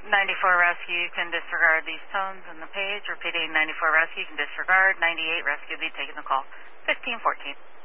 94 rescue, you can disregard these tones in the page. Repeating 94 rescue, you can disregard. 98 rescue will be taking the call. 1514.